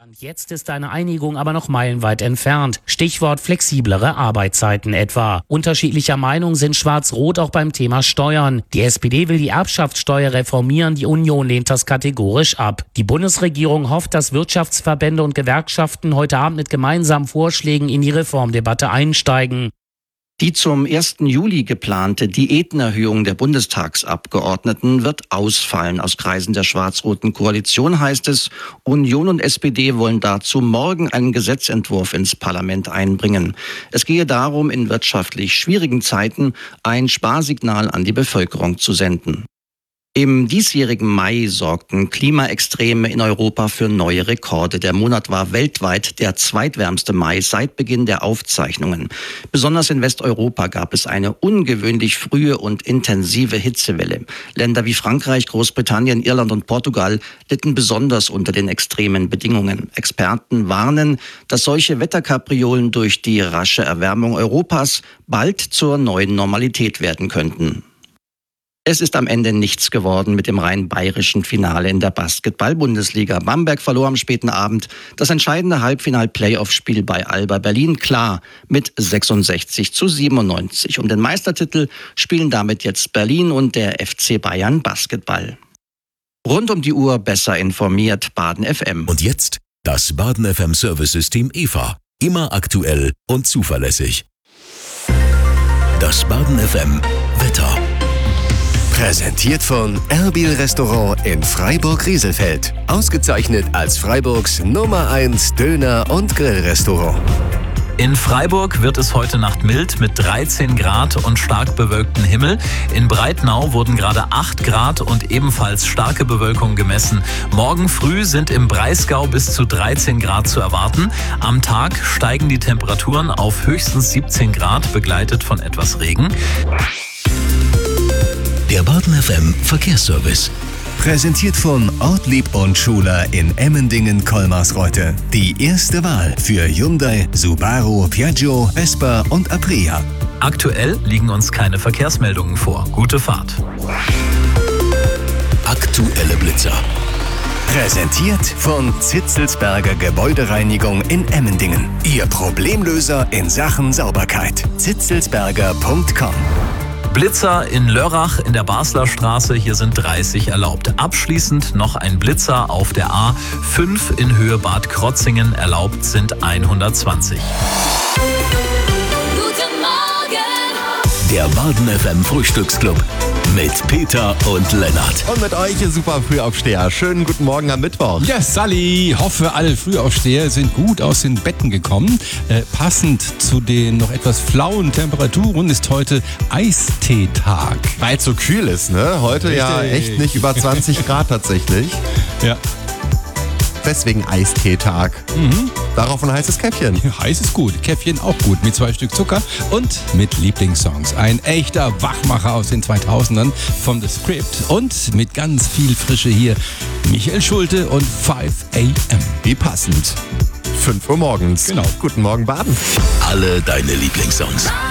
Jetzt ist eine Einigung aber noch meilenweit entfernt. Stichwort flexiblere Arbeitszeiten etwa. Unterschiedlicher Meinung sind Schwarz-Rot auch beim Thema Steuern. Die SPD will die Erbschaftssteuer reformieren, die Union lehnt das kategorisch ab. Die Bundesregierung hofft, dass Wirtschaftsverbände und Gewerkschaften heute Abend mit gemeinsamen Vorschlägen in die Reformdebatte einsteigen. Die zum 1. Juli geplante Diätenerhöhung der Bundestagsabgeordneten wird ausfallen. Aus Kreisen der schwarz-roten Koalition heißt es, Union und SPD wollen dazu morgen einen Gesetzentwurf ins Parlament einbringen. Es gehe darum, in wirtschaftlich schwierigen Zeiten ein Sparsignal an die Bevölkerung zu senden. Im diesjährigen Mai sorgten Klimaextreme in Europa für neue Rekorde. Der Monat war weltweit der zweitwärmste Mai seit Beginn der Aufzeichnungen. Besonders in Westeuropa gab es eine ungewöhnlich frühe und intensive Hitzewelle. Länder wie Frankreich, Großbritannien, Irland und Portugal litten besonders unter den extremen Bedingungen. Experten warnen, dass solche Wetterkapriolen durch die rasche Erwärmung Europas bald zur neuen Normalität werden könnten. Es ist am Ende nichts geworden mit dem rein bayerischen Finale in der Basketball-Bundesliga. Bamberg verlor am späten Abend das entscheidende Halbfinal-Playoff-Spiel bei Alba Berlin klar mit 66:97. Um den Meistertitel spielen damit jetzt Berlin und der FC Bayern Basketball. Rund um die Uhr besser informiert Baden FM. Und jetzt das Baden FM Service-System EVA. Immer aktuell und zuverlässig. Das Baden FM Wetter. Präsentiert von Erbil Restaurant in Freiburg-Rieselfeld. Ausgezeichnet als Freiburgs Nummer 1 Döner- und Grillrestaurant. In Freiburg wird es heute Nacht mild mit 13 Grad und stark bewölktem Himmel. In Breitnau wurden gerade 8 Grad und ebenfalls starke Bewölkung gemessen. Morgen früh sind im Breisgau bis zu 13 Grad zu erwarten. Am Tag steigen die Temperaturen auf höchstens 17 Grad, begleitet von etwas Regen. Der Baden FM Verkehrsservice. Präsentiert von Ortlieb und Schuler in Emmendingen-Kolmarsreuth. Die erste Wahl für Hyundai, Subaru, Piaggio, Vespa und Aprilia. Aktuell liegen uns keine Verkehrsmeldungen vor. Gute Fahrt. Aktuelle Blitzer. Präsentiert von Zitzelsberger Gebäudereinigung in Emmendingen. Ihr Problemlöser in Sachen Sauberkeit. zitzelsberger.com. Blitzer in Lörrach in der Basler Straße, hier sind 30 erlaubt. Abschließend noch ein Blitzer auf der A5 in Höhe Bad Krotzingen, erlaubt sind 120. Guten Morgen! Der Baden FM Frühstücksclub mit Peter und Lennart. Und mit euch super Frühaufsteher. Schönen guten Morgen am Mittwoch. Ja, Sally, hoffe alle Frühaufsteher sind gut aus den Betten gekommen. Passend zu den noch etwas flauen Temperaturen ist heute Eisteetag. Weil es so kühl ist, ne? Heute Richtig. ja echt nicht über 20 Grad tatsächlich. Ja. Deswegen Eisteetag. Darauf ein heißes Käffchen. Heiß ist gut, Käffchen auch gut, mit 2 Stück Zucker und mit Lieblingssongs. Ein echter Wachmacher aus den 2000ern vom The Script und mit ganz viel Frische hier Michael Schulte und 5 a.m. Wie passend. 5 Uhr morgens. Genau. Guten Morgen, Baden. Alle deine Lieblingssongs.